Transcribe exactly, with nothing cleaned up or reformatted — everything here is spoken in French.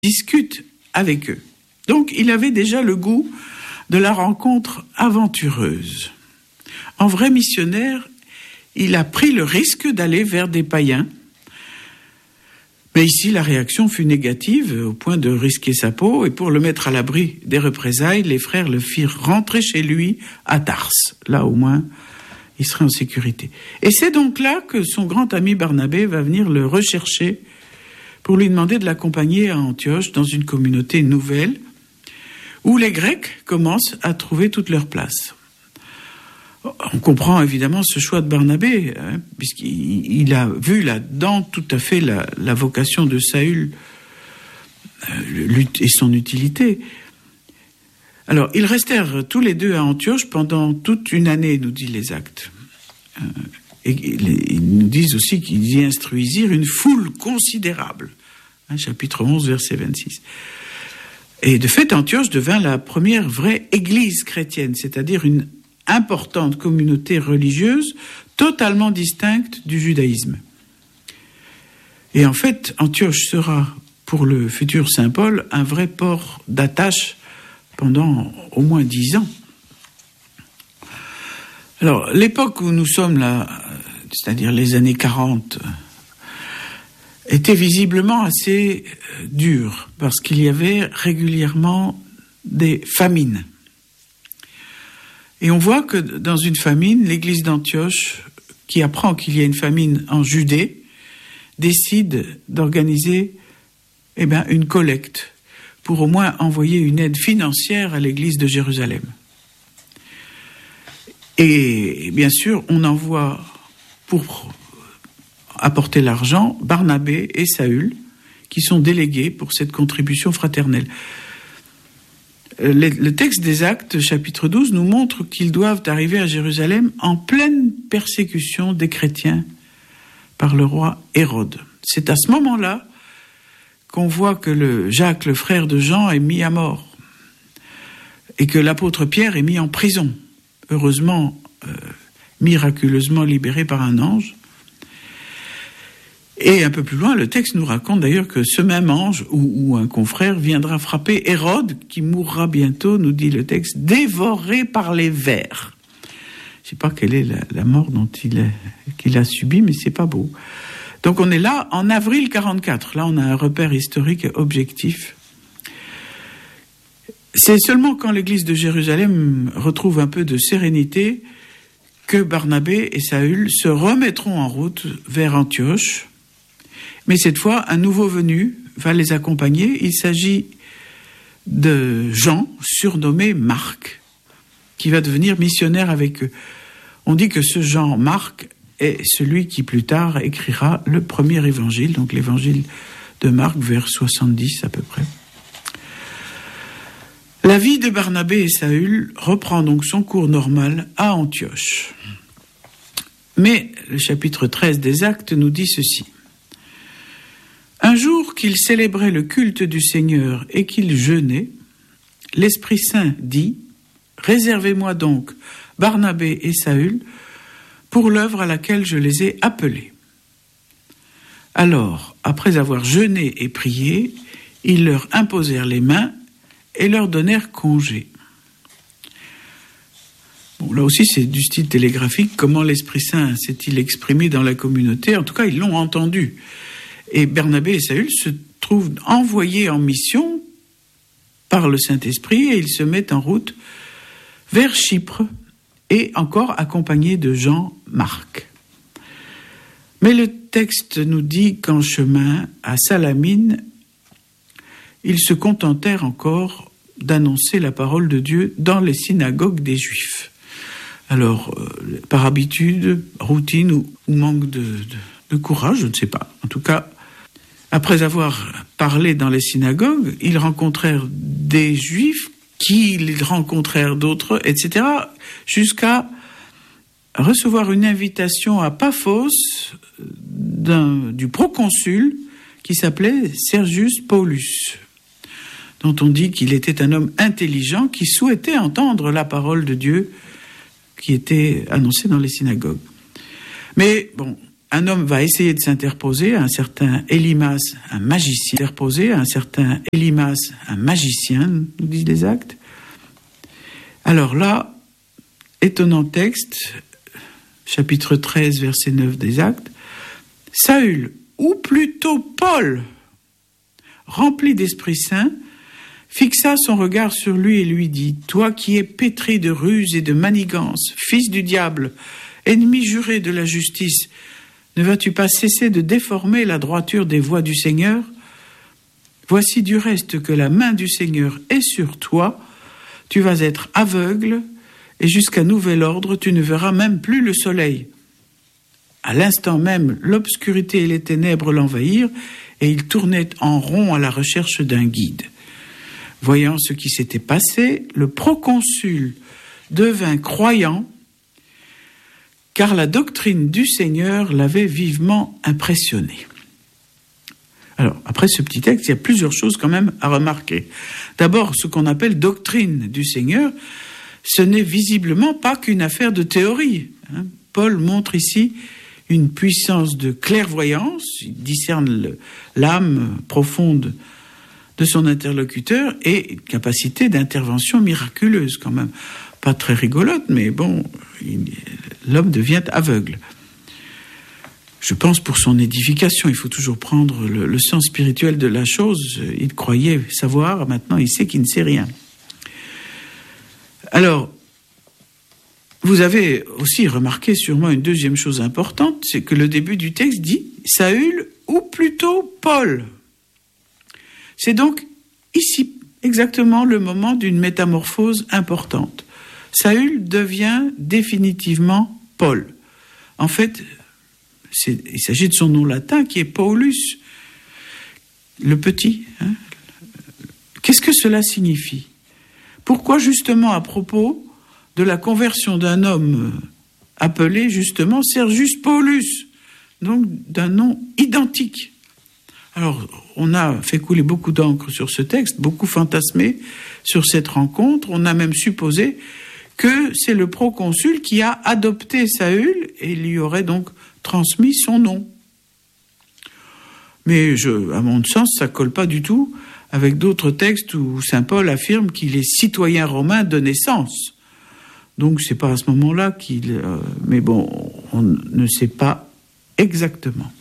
discute avec eux. Donc, il avait déjà le goût de la rencontre aventureuse. En vrai missionnaire, il a pris le risque d'aller vers des païens. Mais ici, la réaction fut négative, au point de risquer sa peau, et pour le mettre à l'abri des représailles, les frères le firent rentrer chez lui à Tarse. Là, au moins, il serait en sécurité. Et c'est donc là que son grand ami Barnabé va venir le rechercher pour lui demander de l'accompagner à Antioche dans une communauté nouvelle, où les Grecs commencent à trouver toute leur place. On comprend évidemment ce choix de Barnabé, hein, puisqu'il il a vu là-dedans tout à fait la, la vocation de Saül euh, et son utilité. Alors, ils restèrent tous les deux à Antioche pendant toute une année, nous dit les Actes. Euh, et ils nous disent aussi qu'ils y instruisirent une foule considérable. Hein, chapitre onze, verset vingt-six. Et de fait, Antioche devint la première vraie église chrétienne, c'est-à-dire une importante communauté religieuse totalement distincte du judaïsme. Et en fait, Antioche sera, pour le futur Saint Paul, un vrai port d'attache pendant au moins dix ans. Alors, l'époque où nous sommes là, c'est-à-dire les années quarante, était visiblement assez dure, parce qu'il y avait régulièrement des famines. Et on voit que dans une famine, l'église d'Antioche, qui apprend qu'il y a une famine en Judée, décide d'organiser eh ben, une collecte pour au moins envoyer une aide financière à l'église de Jérusalem. Et bien sûr, on envoie pour apporter l'argent Barnabé et Saül, qui sont délégués pour cette contribution fraternelle. Le texte des Actes, chapitre douze, nous montre qu'ils doivent arriver à Jérusalem en pleine persécution des chrétiens par le roi Hérode. C'est à ce moment-là qu'on voit que le Jacques, le frère de Jean, est mis à mort et que l'apôtre Pierre est mis en prison, heureusement, euh, miraculeusement libéré par un ange. Et un peu plus loin, le texte nous raconte d'ailleurs que ce même ange ou, ou un confrère viendra frapper Hérode, qui mourra bientôt, nous dit le texte, dévoré par les vers. Je ne sais pas quelle est la, la mort dont il est, qu'il a subi, mais c'est pas beau. Donc on est là en avril quarante-quatre. Là, on a un repère historique objectif. C'est seulement quand l'église de Jérusalem retrouve un peu de sérénité que Barnabé et Saül se remettront en route vers Antioche. Mais cette fois, un nouveau venu va les accompagner. Il s'agit de Jean, surnommé Marc, qui va devenir missionnaire avec eux. On dit que ce Jean Marc est celui qui plus tard écrira le premier évangile, donc l'évangile de Marc vers soixante-dix à peu près. La vie de Barnabé et Saül reprend donc son cours normal à Antioche. Mais le chapitre treize des Actes nous dit ceci. Un jour qu'ils célébraient le culte du Seigneur et qu'ils jeûnaient, l'Esprit Saint dit « Réservez-moi donc Barnabé et Saül pour l'œuvre à laquelle je les ai appelés. » Alors, après avoir jeûné et prié, ils leur imposèrent les mains et leur donnèrent congé. Bon, là aussi, c'est du style télégraphique. Comment l'Esprit Saint s'est-il exprimé dans la communauté ? En tout cas, ils l'ont entendu. Et Barnabé et Saül se trouvent envoyés en mission par le Saint-Esprit et ils se mettent en route vers Chypre et encore accompagnés de Jean Marc. Mais le texte nous dit qu'en chemin à Salamine, ils se contentèrent encore d'annoncer la parole de Dieu dans les synagogues des Juifs. Alors, euh, par habitude, routine ou, ou manque de, de, de courage, je ne sais pas. En tout cas, après avoir parlé dans les synagogues, ils rencontrèrent des Juifs qui ils rencontrèrent d'autres, et cetera, jusqu'à recevoir une invitation à Paphos d'un, du proconsul qui s'appelait Sergius Paulus, dont on dit qu'il était un homme intelligent qui souhaitait entendre la parole de Dieu qui était annoncée dans les synagogues. Mais bon, un homme va essayer de s'interposer, un certain Élimas, un magicien, interposer, un certain Élimas, un magicien, nous disent les Actes. Alors là, étonnant texte, chapitre treize, verset neuf des Actes, Saül, ou plutôt Paul, rempli d'Esprit Saint, fixa son regard sur lui et lui dit, « Toi qui es pétri de ruse et de manigance, fils du diable, ennemi juré de la justice, ne vas-tu pas cesser de déformer la droiture des voies du Seigneur? Voici du reste que la main du Seigneur est sur toi, tu vas être aveugle, et jusqu'à nouvel ordre, tu ne verras même plus le soleil. » À l'instant même, l'obscurité et les ténèbres l'envahirent, et il tournait en rond à la recherche d'un guide. Voyant ce qui s'était passé, le proconsul devint croyant, car la doctrine du Seigneur l'avait vivement impressionné. Alors, après ce petit texte, il y a plusieurs choses quand même à remarquer. D'abord, ce qu'on appelle doctrine du Seigneur, ce n'est visiblement pas qu'une affaire de théorie. Hein. Paul montre ici une puissance de clairvoyance, il discerne le, l'âme profonde de son interlocuteur et une capacité d'intervention miraculeuse quand même. Pas très rigolote, mais bon, il, l'homme devient aveugle. Je pense pour son édification, il faut toujours prendre le, le sens spirituel de la chose. Il croyait savoir, maintenant il sait qu'il ne sait rien. Alors, vous avez aussi remarqué sûrement une deuxième chose importante, c'est que le début du texte dit « Saül » ou plutôt « Paul ». C'est donc ici exactement le moment d'une métamorphose importante. Saül devient définitivement Paul. En fait, c'est, il s'agit de son nom latin qui est Paulus, le petit. Hein. Qu'est-ce que cela signifie? Pourquoi justement à propos de la conversion d'un homme appelé justement Sergius Paulus, donc d'un nom identique? Alors, on a fait couler beaucoup d'encre sur ce texte, beaucoup fantasmé sur cette rencontre. On a même supposé que c'est le proconsul qui a adopté Saül et lui aurait donc transmis son nom. Mais je, à mon sens, ça ne colle pas du tout avec d'autres textes où saint Paul affirme qu'il est citoyen romain de naissance. Donc, c'est pas à ce moment-là qu'il... Euh, mais bon, on ne sait pas exactement.